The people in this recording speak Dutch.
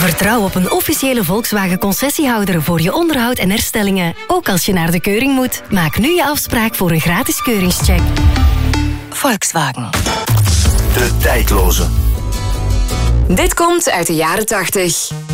Vertrouw op een officiële Volkswagen-concessiehouder voor je onderhoud en herstellingen. Ook als je naar de keuring moet. Maak nu je afspraak voor een gratis keuringscheck. Volkswagen. De tijdloze. Dit komt uit de jaren 80.